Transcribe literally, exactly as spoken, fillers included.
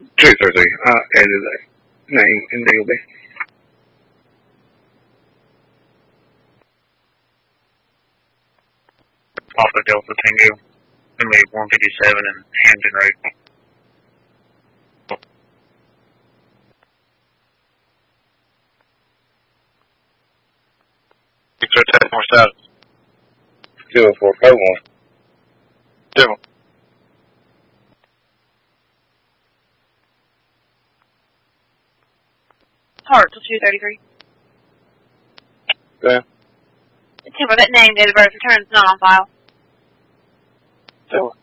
two thirty-three. I added that name in D O B. Alpha Delta Tango, gonna be one fifty-seven and Hampton Road. Six oh ten more south. Zero four five one. Zero. Heart till two thirty-three. Yeah. Timber, that name, date of birth, returns not on file. Zero.